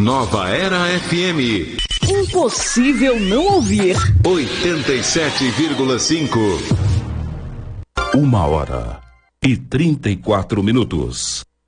Nova Era FM. Impossível não ouvir. 87,5. 1h34.